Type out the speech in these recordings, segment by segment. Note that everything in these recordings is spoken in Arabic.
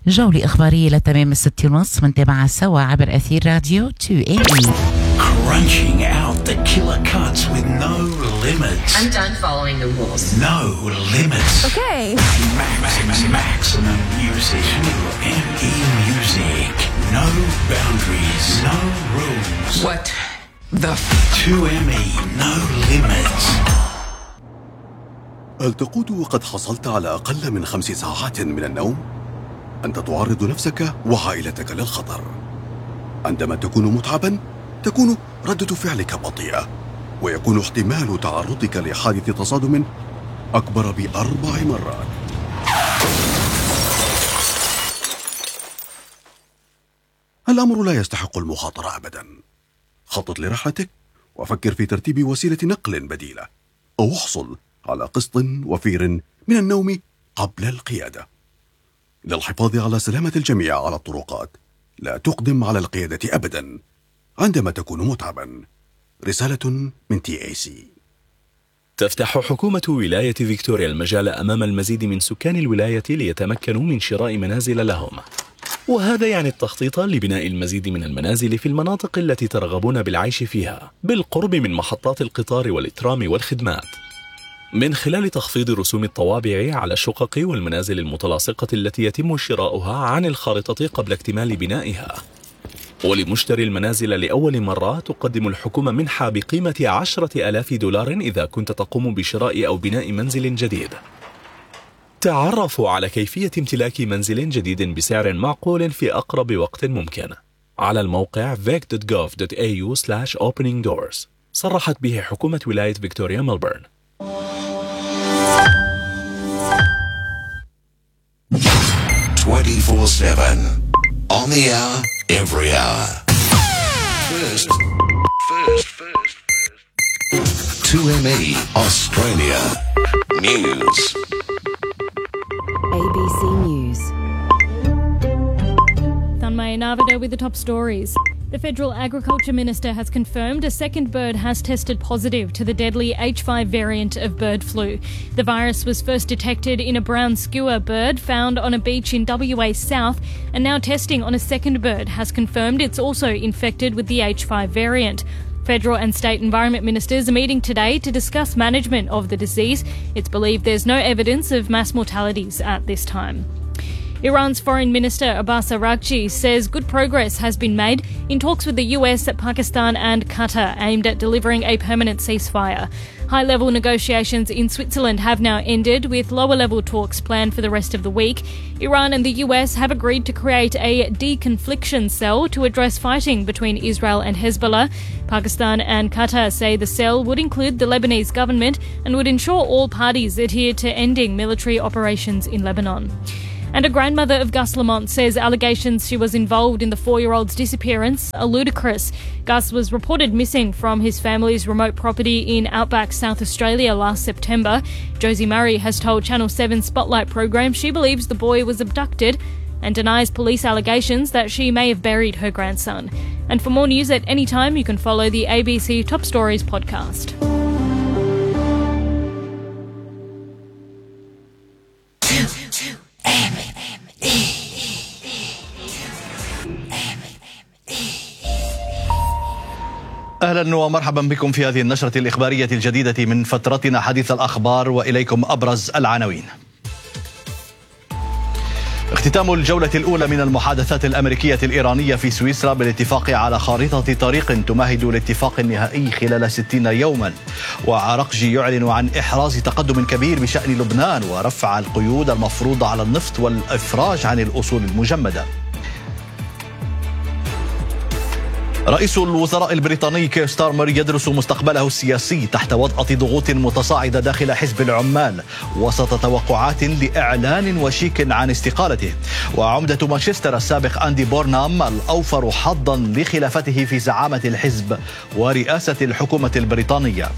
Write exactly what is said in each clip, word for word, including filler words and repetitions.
جولة إخبارية لتمام الستة ونص منتابعة سوا عبر أثير راديو تو إيه إي. Crunching out the killer cuts with no limits. I'm done following the rules. No limits. Okay. Max, max, maximum music. M E music. No boundaries. No rules. What the f- two M E. No limits. هل تقود وقد حصلت على أقل من خمس ساعات من النوم؟ أنت تعرض نفسك وعائلتك للخطر. عندما تكون متعباً تكون ردة فعلك بطيئة، ويكون احتمال تعرضك لحادث تصادم أكبر بأربع مرات. الأمر لا يستحق المخاطرة أبداً. خطط لرحلتك وفكر في ترتيب وسيلة نقل بديلة، أو احصل على قسط وفير من النوم قبل القيادة. للحفاظ على سلامة الجميع على الطرقات، لا تقدم على القيادة أبداً عندما تكون متعباً. رسالة من تي إيه سي. تفتح حكومة ولاية فيكتوريا المجال أمام المزيد من سكان الولاية ليتمكنوا من شراء منازل لهم، وهذا يعني التخطيط لبناء المزيد من المنازل في المناطق التي ترغبون بالعيش فيها بالقرب من محطات القطار والترام والخدمات، من خلال تخفيض رسوم الطوابع على الشقق والمنازل المتلاصقة التي يتم شراؤها عن الخارطة قبل اكتمال بنائها. ولمشتري المنازل لأول مرة تقدم الحكومة منحة بقيمة عشرة آلاف دولار إذا كنت تقوم بشراء أو بناء منزل جديد. تعرفوا على كيفية امتلاك منزل جديد بسعر معقول في أقرب وقت ممكن على الموقع فيك دوت جوف دوت إيه يو سلاش أوبنينج دورز، صرحت به حكومة ولاية فيكتوريا ملبورن. twenty-four seven on the hour, every hour. First, first, first, first. two M E Australia News. A B C News. Thanmay Navida with the top stories. The Federal Agriculture Minister has confirmed a second bird has tested positive to the deadly H five variant of bird flu. The virus was first detected in a brown skua bird found on a beach in W A South, and now testing on a second bird has confirmed it's also infected with the H five variant. Federal and state environment ministers are meeting today to discuss management of the disease. It's believed there's no evidence of mass mortalities at this time. Iran's Foreign Minister Abbas Araghchi says good progress has been made in talks with the U S, Pakistan and Qatar aimed at delivering a permanent ceasefire. High-level negotiations in Switzerland have now ended, with lower-level talks planned for the rest of the week. Iran and the U S have agreed to create a deconfliction cell to address fighting between Israel and Hezbollah. Pakistan and Qatar say the cell would include the Lebanese government and would ensure all parties adhere to ending military operations in Lebanon. And a grandmother of Gus Lamont says allegations she was involved in the four-year-old's disappearance are ludicrous. Gus was reported missing from his family's remote property in outback South Australia last September. Josie Murray has told Channel seven's Spotlight program she believes the boy was abducted and denies police allegations that she may have buried her grandson. And for more news at any time, you can follow the A B C Top Stories podcast. أهلا ومرحبا بكم في هذه النشرة الإخبارية الجديدة من فترتنا حديث الأخبار، وإليكم أبرز العناوين. اختتام الجولة الأولى من المحادثات الأمريكية الإيرانية في سويسرا بالاتفاق على خارطة طريق تمهد للاتفاق النهائي خلال ستين يوما. وعراقجي يعلن عن إحراز تقدم كبير بشأن لبنان ورفع القيود المفروضة على النفط والإفراج عن الأصول المجمدة. رئيس الوزراء البريطاني كير ستارمر يدرس مستقبله السياسي تحت وطأة ضغوط متصاعدة داخل حزب العمال وسط توقعات لإعلان وشيك عن استقالته. وعمدة مانشستر السابق أندي بورنام الأوفر حظا لخلافته في زعامة الحزب ورئاسة الحكومة البريطانية.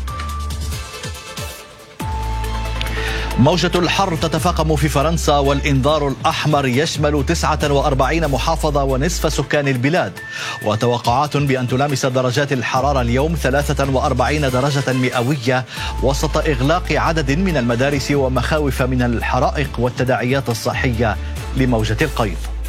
موجة الحر تتفاقم في فرنسا، والإنذار الأحمر يشمل تسعة وأربعين محافظة ونصف سكان البلاد، وتوقعات بأن تلامس درجات الحرارة اليوم ثلاثة وأربعين درجة مئوية وسط إغلاق عدد من المدارس ومخاوف من الحرائق والتداعيات الصحية لموجة القيظ.